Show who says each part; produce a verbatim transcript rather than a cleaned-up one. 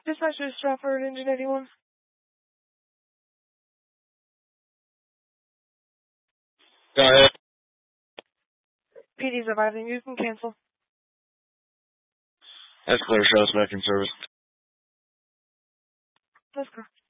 Speaker 1: Dispatcher Stratford, Engine eighty-one.
Speaker 2: Go ahead.
Speaker 1: P D's arriving. You can cancel.
Speaker 2: That's clear. Show us back in service.
Speaker 1: Let's go.